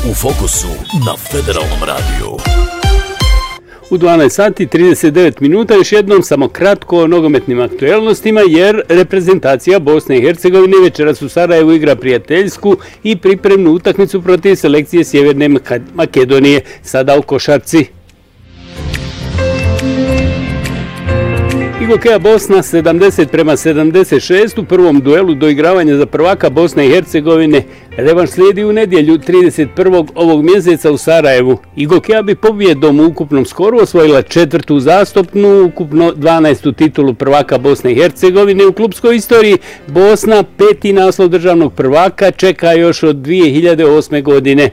U fokusu na Federalnom radiju. U 12 sati 39 minuta još jednom samo kratko o nogometnim aktuelnostima, jer reprezentacija Bosne i Hercegovine večeras u Sarajevu igra prijateljsku i pripremnu utakmicu protiv selekcije Sjeverne Makedonije. Sada u košarci. Igokea Bosna 70-76 u prvom duelu doigravanja za prvaka Bosne i Hercegovine. Revanš slijedi u nedjelju 31. ovog mjeseca u Sarajevu. Igokea bi pobjedom u ukupnom skoru osvojila 4. uzastopnu, ukupno 12. titulu prvaka Bosne i Hercegovine u klupskoj istoriji. Bosna 5. naslov državnog prvaka čeka još od 2008. godine.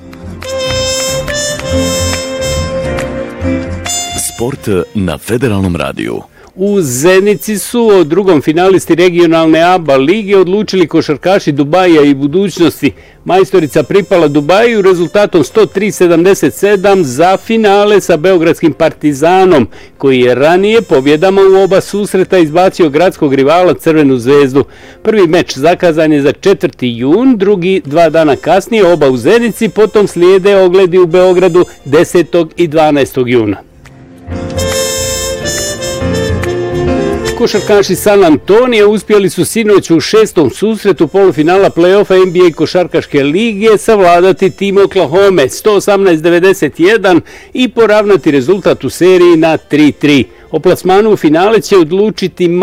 Sport na Federalnom radiju. U Zenici su o drugom finalisti regionalne ABA lige odlučili košarkaši Dubaija i budućnosti. Majstorica pripala Dubaju rezultatom 103-77 za finale sa beogradskim Partizanom, koji je ranije pobjedama u oba susreta izbacio gradskog rivala Crvenu zvezdu. Prvi meč zakazan je za 4. jun, drugi 2 dana kasnije, oba u Zenici, potom slijede ogledi u Beogradu 10. i 12. juna. Košarkaši San Antonija uspjeli su sinoć u 6. susretu polufinala play-offa NBA košarkaške lige savladati tim Oklahome 118-91 i poravnati rezultat u seriji na 3-3. O plasmanu u finale će odlučiti